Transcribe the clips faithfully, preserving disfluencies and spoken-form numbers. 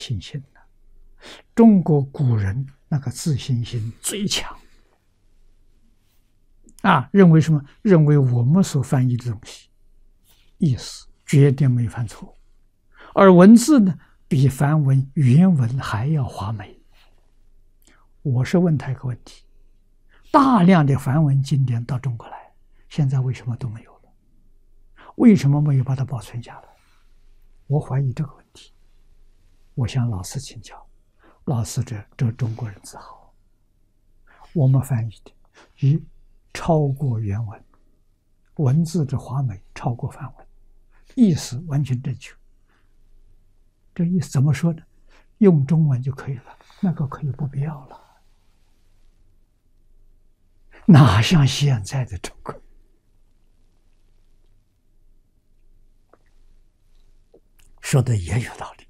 信心的。中国古人那个自信心最强啊，认为什么？认为我们所翻译的东西意思绝对没犯错，而文字呢，比梵文原文还要华美。我是问他一个问题：大量的梵文经典到中国来，现在为什么都没有了？为什么没有把它保存下来？我怀疑这个问题。我向老师请教，老师这这中国人自豪，我们翻译的一超过原文，文字的华美超过梵文，意思完全正确。这意思怎么说呢？用中文就可以了，那个可以不必要了。哪像现在的中国？说的也有道理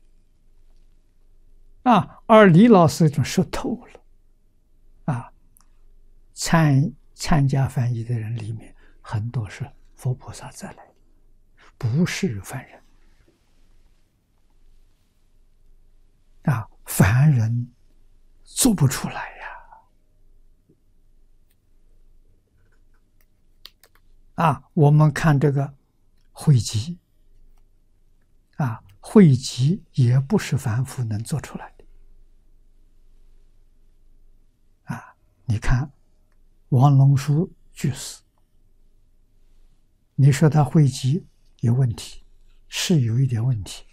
啊，而李老师就说透了啊。参参加翻译的人里面，很多是佛菩萨再来的，不是凡人啊，凡人做不出来呀。啊，我们看这个汇集啊，汇集也不是凡夫能做出来的啊。你看王龙书居士，你说他汇集有问题，是有一点问题，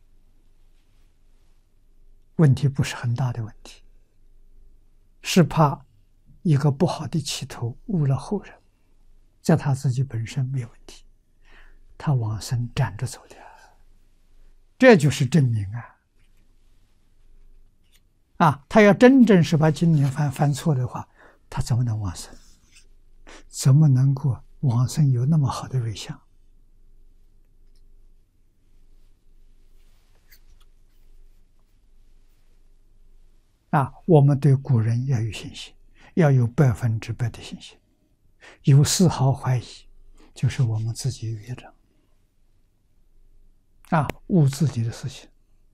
问题不是很大的问题，是怕一个不好的起头误了后人，在他自己本身没有问题，他往生站着走的，这就是证明啊！啊，他要真正是把经典翻翻错的话，他怎么能往生？怎么能够往生有那么好的瑞相？啊，我们对古人要有信心，要有百分之百的信心，有丝毫怀疑，就是我们自己有业障啊，误自己的事情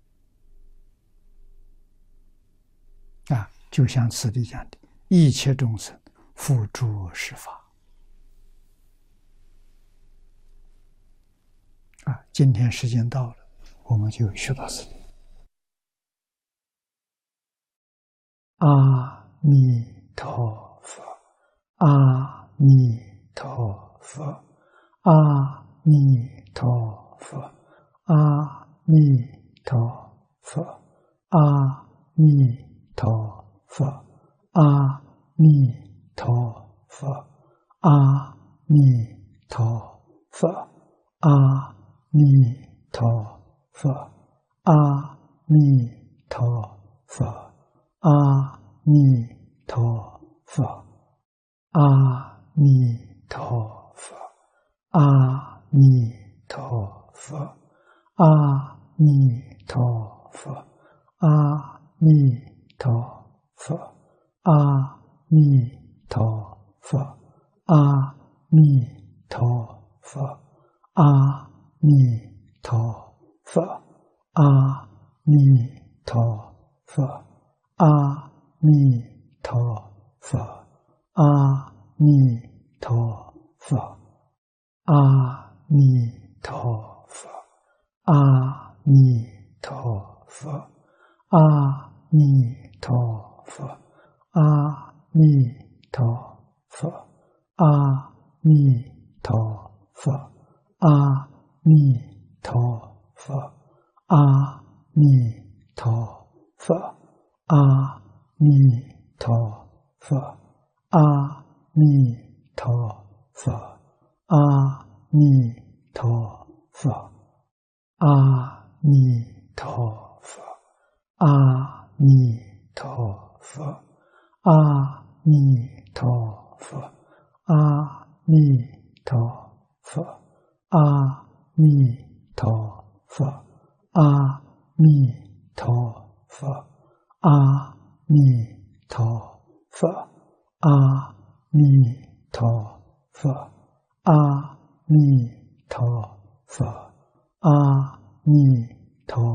啊，就像此地讲的，一切众生付诸实法啊。今天时间到了，我们就学到此地。阿弥陀佛，阿弥陀佛，阿弥陀佛，阿弥陀佛，阿弥陀佛，阿弥陀佛，阿弥陀佛，阿弥陀佛，阿弥陀佛。阿弥陀佛，阿弥陀佛，阿弥陀佛，阿弥陀佛，阿弥陀佛，阿弥陀佛，阿弥陀佛，阿弥陀佛，阿弥陀佛。阿弥陀佛，阿弥陀佛，阿弥陀佛，阿弥陀佛，阿弥陀佛，阿弥陀佛，阿弥陀佛，阿弥陀佛，阿弥陀佛。阿弥陀佛，阿弥陀佛，阿弥陀佛，阿弥陀佛，阿弥陀佛，阿弥陀佛，阿弥陀佛，阿弥陀佛，阿弥陀佛。阿弥陀佛，阿弥陀佛，阿弥陀佛，阿弥陀